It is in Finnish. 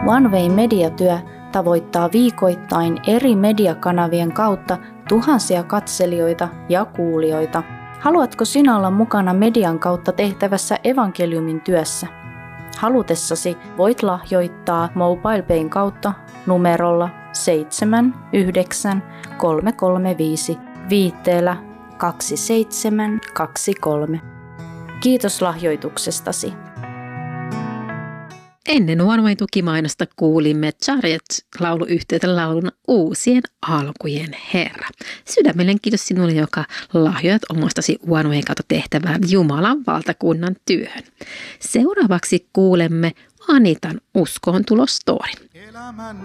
One Way mediatyö tavoittaa viikoittain eri mediakanavien kautta tuhansia katselijoita ja kuulijoita. Haluatko sinä olla mukana median kautta tehtävässä evankeliumin työssä? Halutessasi voit lahjoittaa MobilePayn kautta numerolla 79335 viitteellä 2723. Kiitos lahjoituksestasi. Ennen One Way -tukimainosta kuulimme Chariots-lauluyhteyden laulun Uusien alkujen Herra. Sydämellinen kiitos sinulle, joka lahjoit omastasi One Wayn kautta tehtävään Jumalan valtakunnan työhön. Seuraavaksi kuulemme Anitan uskoontulostorin.